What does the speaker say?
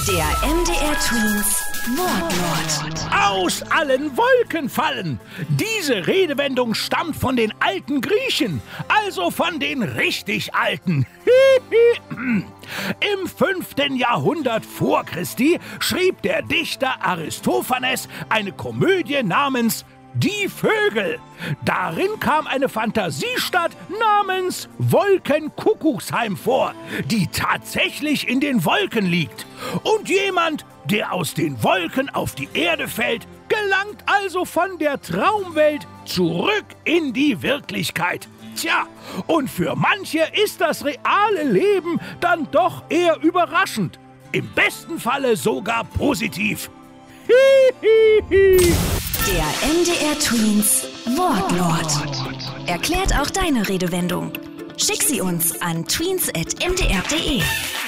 Der MDR Twins Wortlaut. Aus allen Wolken fallen. Diese Redewendung stammt von den alten Griechen, also von den richtig Alten. Im 5. Jahrhundert vor Christi schrieb der Dichter Aristophanes eine Komödie namens Die Vögel. Darin kam eine Fantasiestadt namens Wolkenkuckucksheim vor, die tatsächlich in den Wolken liegt. Und jemand, der aus den Wolken auf die Erde fällt, gelangt also von der Traumwelt zurück in die Wirklichkeit. Tja, und für manche ist das reale Leben dann doch eher überraschend. Im besten Falle sogar positiv. Der MDR Twins Wortlaut. Erklärt auch deine Redewendung. Schick sie uns an tweens@mdr.de.